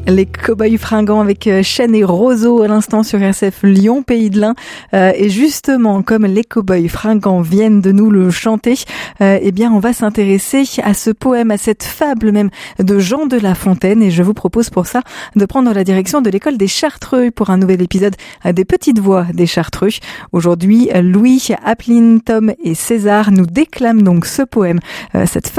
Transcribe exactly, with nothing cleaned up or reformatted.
Les Cow-Boys Fringants avec Chêne et Roseau à l'instant sur R C F Lyon, Pays de l'Ain. Euh, et justement, comme les Cow-Boys Fringants viennent de nous le chanter, euh, eh bien, on va s'intéresser à ce poème, à cette fable même de Jean de La Fontaine. Et je vous propose pour ça de prendre la direction de l'école des Chartreux pour un nouvel épisode des Petites Voix des Chartreux. Aujourd'hui, Louis, Appeline, Tom et César nous déclament donc ce poème, euh, cette